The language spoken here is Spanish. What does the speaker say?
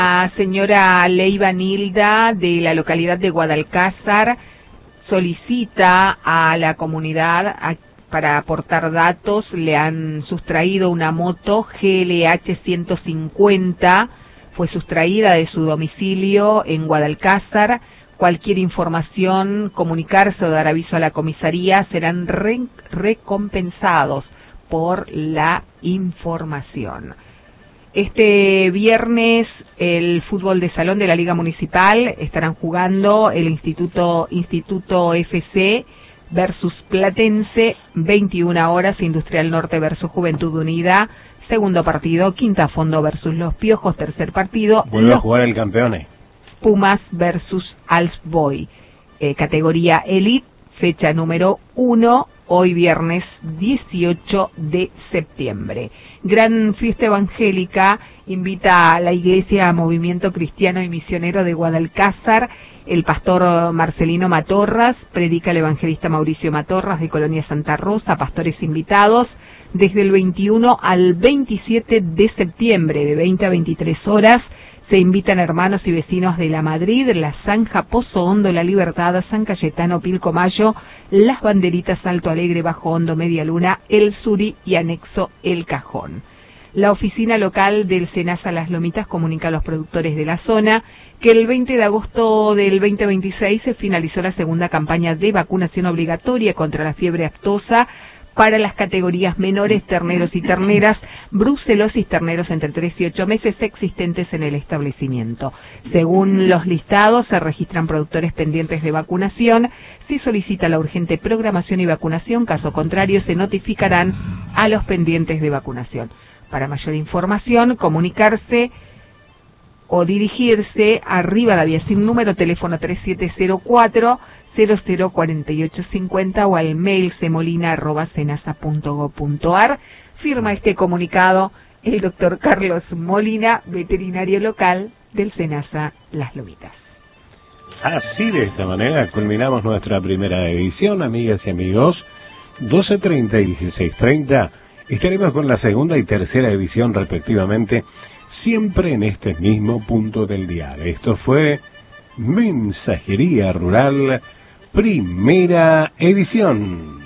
La señora Leiva Nilda, de la localidad de Guadalcázar, solicita a la comunidad para aportar datos. Le han sustraído una moto GLH 150, fue sustraída de su domicilio en Guadalcázar. Cualquier información, comunicarse o dar aviso a la comisaría, serán recompensados por la información. Este viernes el fútbol de salón de la Liga Municipal estarán jugando el Instituto FC versus Platense, 21 horas, Industrial Norte versus Juventud Unida, segundo partido, Quinta Fondo versus Los Piojos, tercer partido. Vuelve a jugar el campeón. Pumas versus Alsboy, categoría Elite, fecha número 1, hoy viernes 18 de septiembre. Gran fiesta evangélica invita a la Iglesia Movimiento Cristiano y Misionero de Guadalcázar. El pastor Marcelino Matorras, predica el evangelista Mauricio Matorras de Colonia Santa Rosa, pastores invitados, desde el 21 al 27 de septiembre, de 20 a 23 horas. Se invitan hermanos y vecinos de La Madrid, La Zanja, Pozo Hondo, La Libertad, San Cayetano, Pilcomayo, Las Banderitas, Alto Alegre, Bajo Hondo, Media Luna, El Suri y anexo El Cajón. La oficina local del SENASA Las Lomitas comunica a los productores de la zona que el 20 de agosto del 2026 se finalizó la segunda campaña de vacunación obligatoria contra la fiebre aftosa para las categorías menores, terneros y terneras, brucelosis, terneros entre 3 y 8 meses existentes en el establecimiento. Según los listados, se registran productores pendientes de vacunación. Si solicita la urgente programación y vacunación, caso contrario, se notificarán a los pendientes de vacunación. Para mayor información, comunicarse o dirigirse a Rivadavia sin número, teléfono 3704-004850 o al mail semolina@senasa.gov.ar. Firma este comunicado el doctor Carlos Molina, veterinario local del SENASA Las Lomitas. Así, de esta manera, culminamos nuestra primera edición, amigas y amigos. 12:30 y 16:30 estaremos con la segunda y tercera edición respectivamente, siempre en este mismo punto del dial. Esto fue Mensajería Rural, primera edición.